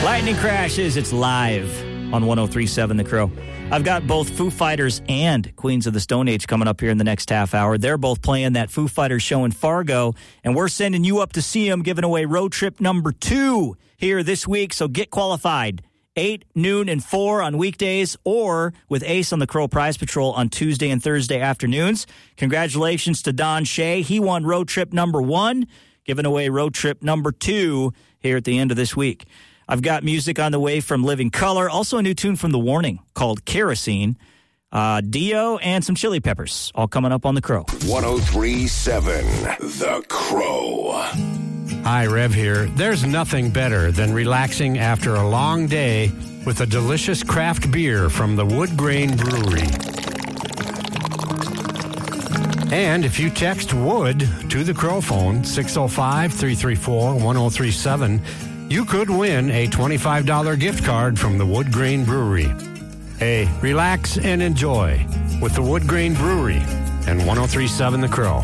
Lightning Crashes, it's live on 103.7 The Crow. I've got both Foo Fighters and Queens of the Stone Age coming up here in the next half hour. They're both playing that Foo Fighters show in Fargo, and we're sending you up to see them, giving away road trip number 2 here this week, so get qualified. 8, noon, and 4 on weekdays, or with Ace on the Crow Prize Patrol on Tuesday and Thursday afternoons. Congratulations to Don Shea. He won road trip number 1, giving away road trip number 2 here at the end of this week. I've got music on the way from Living Colour, also a new tune from The Warning called Kerosene, Dio, and some Chili Peppers, all coming up on The Crow. 103.7 The Crow. Hi, Rev here. There's nothing better than relaxing after a long day with a delicious craft beer from the Wood Grain Brewery. And if you text WOOD to the Crow phone, 605-334-1037, you could win a $25 gift card from the Wood Grain Brewery. Hey, relax and enjoy with the Wood Grain Brewery and 103.7 The Crow.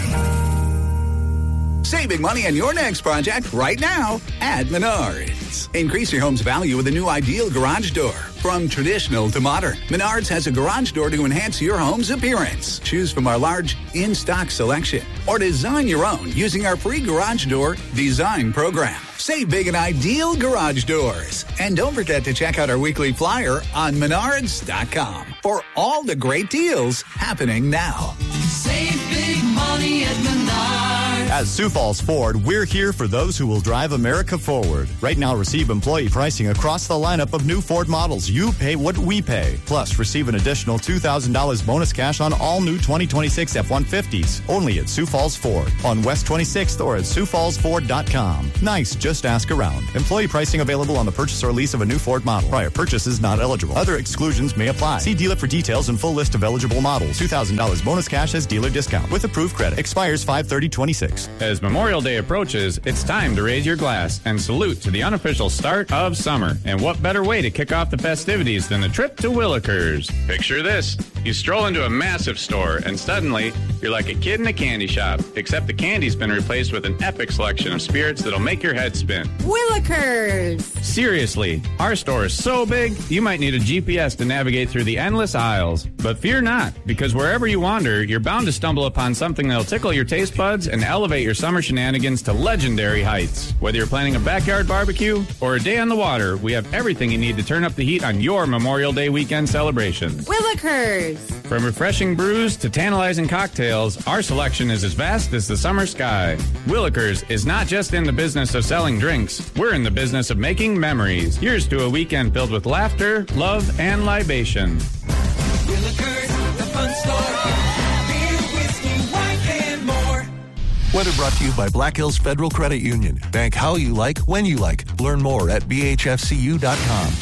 Saving money on your next project right now at Menards. Increase your home's value with a new Ideal garage door. From traditional to modern, Menards has a garage door to enhance your home's appearance. Choose from our large in-stock selection or design your own using our free garage door design program. Save big at Ideal Garage Doors. And don't forget to check out our weekly flyer on Menards.com for all the great deals happening now. Save big money at Menards. At Sioux Falls Ford, we're here for those who will drive America forward. Right now, receive employee pricing across the lineup of new Ford models. You pay what we pay. Plus, receive an additional $2,000 bonus cash on all new 2026 F-150s. Only at Sioux Falls Ford on West 26th or at SiouxFallsFord.com. Nice, just ask around. Employee pricing available on the purchase or lease of a new Ford model. Prior purchase is not eligible. Other exclusions may apply. See dealer for details and full list of eligible models. $2,000 bonus cash as dealer discount with approved credit. Expires 5/30/26. As Memorial Day approaches, it's time to raise your glass and salute to the unofficial start of summer. And what better way to kick off the festivities than a trip to Willikers? Picture this. You stroll into a massive store and suddenly you're like a kid in a candy shop, except the candy's been replaced with an epic selection of spirits that'll make your head spin. Willikers! Seriously, our store is so big, you might need a GPS to navigate through the endless aisles. But fear not, because wherever you wander, you're bound to stumble upon something that'll tickle your taste buds and elevate your summer shenanigans to legendary heights. Whether you're planning a backyard barbecue or a day on the water, we have everything you need to turn up the heat on your Memorial Day weekend celebrations. Willikers! From refreshing brews to tantalizing cocktails, our selection is as vast as the summer sky. Willikers is not just in the business of selling drinks. We're in the business of making memories. Here's to a weekend filled with laughter, love, and libation. Willikers, the fun store. Beer, whiskey, wine, and more. Weather brought to you by Black Hills Federal Credit Union. Bank how you like, when you like. Learn more at bhfcu.com.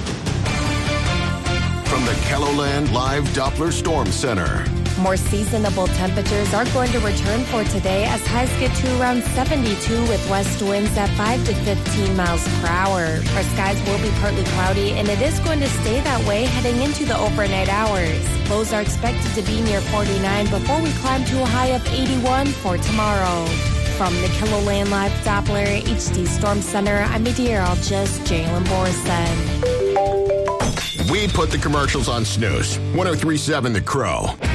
From the KELOLAND Live Doppler Storm Center. More seasonable temperatures are going to return for today as highs get to around 72 with west winds at 5 to 15 miles per hour. Our skies will be partly cloudy and it is going to stay that way heading into the overnight hours. Lows are expected to be near 49 before we climb to a high of 81 for tomorrow. From the KELOLAND Live Doppler HD Storm Center, I'm meteorologist Jalen Borson. We put the commercials on snooze. 103.7 The Crow.